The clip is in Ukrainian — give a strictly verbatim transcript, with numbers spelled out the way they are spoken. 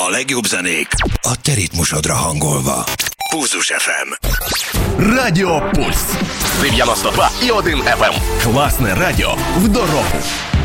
A legjobb zenék a te ritmusodra hangolva. Pulzus еф ем. Радіо Пульс дев'яносто два і один еф ем. Класне радіо в дорогу.